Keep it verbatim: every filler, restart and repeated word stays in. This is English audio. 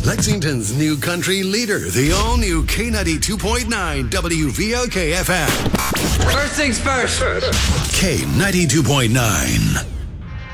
Lexington's new country leader, the all-new K ninety-two point nine W V L K F M. First things first. K ninety-two point nine.